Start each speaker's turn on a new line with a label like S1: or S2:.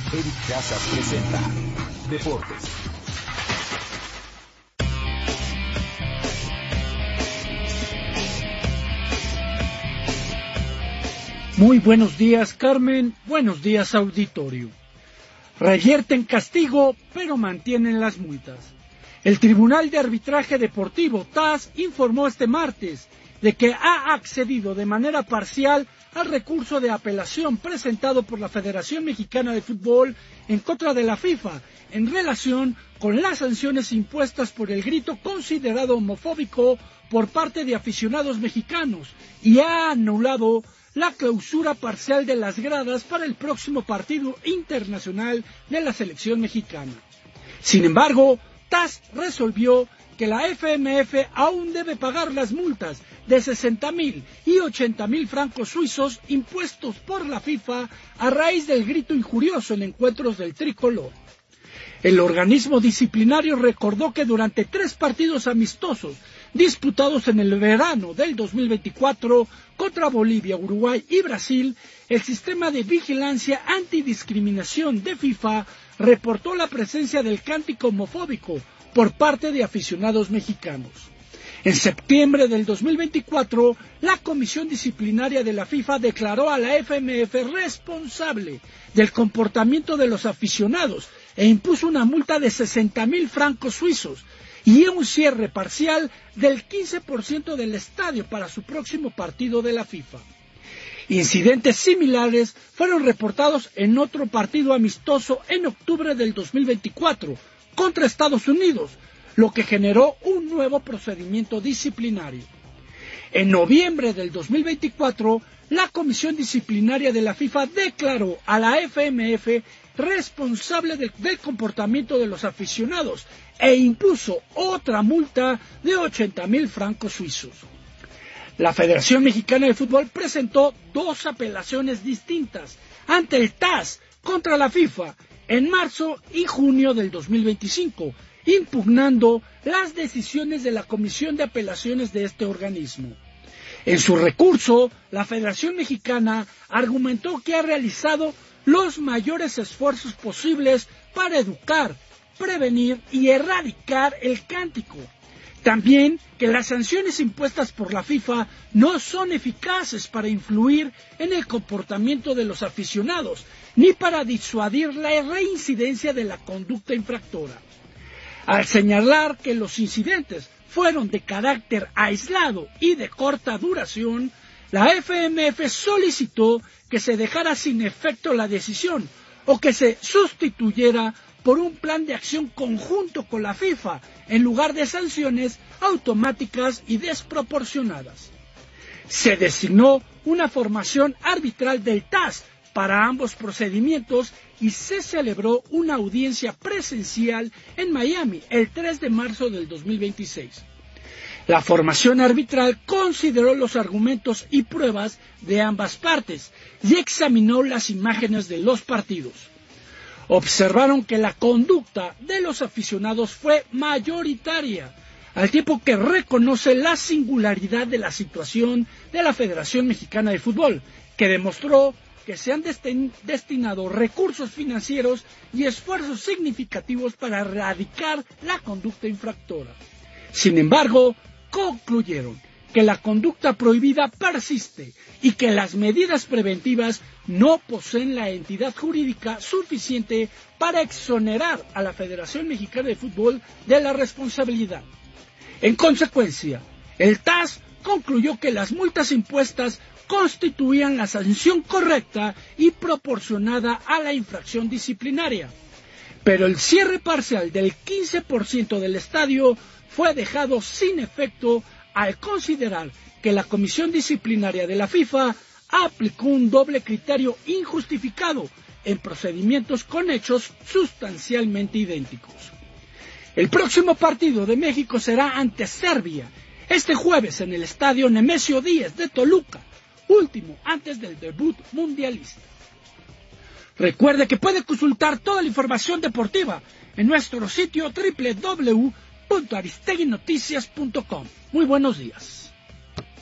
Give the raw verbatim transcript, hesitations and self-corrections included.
S1: Eric Casas presenta Deportes.
S2: Muy buenos días, Carmen. Buenos días, auditorio. Revierten castigo, pero mantienen las multas. El Tribunal de Arbitraje Deportivo, T A S, informó este martes de que ha accedido de manera parcial al recurso de apelación presentado por la Federación Mexicana de Fútbol en contra de la FIFA en relación con las sanciones impuestas por el grito considerado homofóbico por parte de aficionados mexicanos y ha anulado la clausura parcial de las gradas para el próximo partido internacional de la selección mexicana. Sin embargo, T A S resolvió que la F M F aún debe pagar las multas de sesenta mil y ochenta mil francos suizos impuestos por la FIFA a raíz del grito injurioso en encuentros del tricolor. El organismo disciplinario recordó que durante tres partidos amistosos disputados en el verano del dos mil veinticuatro contra Bolivia, Uruguay y Brasil, el sistema de vigilancia antidiscriminación de FIFA reportó la presencia del cántico homofóbico por parte de aficionados mexicanos. En septiembre del dos mil veinticuatro, la Comisión Disciplinaria de la FIFA declaró a la F M F responsable del comportamiento de los aficionados e impuso una multa de sesenta mil francos suizos y un cierre parcial del quince por ciento del estadio para su próximo partido de la FIFA. Incidentes similares fueron reportados en otro partido amistoso en octubre del dos mil veinticuatro contra Estados Unidos, lo que generó un nuevo procedimiento disciplinario. En noviembre del dos mil veinticuatro, la Comisión Disciplinaria de la FIFA declaró a la F M F responsable de, del comportamiento de los aficionados e impuso otra multa de ochenta mil francos suizos. La Federación Mexicana de Fútbol presentó dos apelaciones distintas ante el T A S contra la FIFA en marzo y junio del dos mil veinticinco, impugnando las decisiones de la Comisión de Apelaciones de este organismo. En su recurso, la Federación Mexicana argumentó que ha realizado los mayores esfuerzos posibles para educar, prevenir y erradicar el cántico. También que las sanciones impuestas por la FIFA no son eficaces para influir en el comportamiento de los aficionados, ni para disuadir la reincidencia de la conducta infractora. Al señalar que los incidentes fueron de carácter aislado y de corta duración, la F M F solicitó que se dejara sin efecto la decisión o que se sustituyera por un plan de acción conjunto con la FIFA en lugar de sanciones automáticas y desproporcionadas. Se designó una formación arbitral del T A S para ambos procedimientos y se celebró una audiencia presencial en Miami el tres de marzo del dos mil veintiséis. La formación arbitral consideró los argumentos y pruebas de ambas partes y examinó las imágenes de los partidos. Observaron que la conducta de los aficionados fue mayoritaria, al tiempo que reconoce la singularidad de la situación de la Federación Mexicana de Fútbol, que demostró que se han destin- destinado recursos financieros y esfuerzos significativos para erradicar la conducta infractora. Sin embargo, concluyeron que la conducta prohibida persiste y que las medidas preventivas no poseen la entidad jurídica suficiente para exonerar a la Federación Mexicana de Fútbol de la responsabilidad. En consecuencia, el T A S concluyó que las multas impuestas constituían la sanción correcta y proporcionada a la infracción disciplinaria, pero el cierre parcial del quince por ciento del estadio fue dejado sin efecto al considerar que la Comisión Disciplinaria de la FIFA aplicó un doble criterio injustificado en procedimientos con hechos sustancialmente idénticos. El próximo partido de México será ante Serbia, este jueves en el estadio Nemesio Díez de Toluca, último antes del debut mundialista. Recuerde que puede consultar toda la información deportiva en nuestro sitio doble u doble u doble u punto aristegui noticias punto com. Muy buenos días.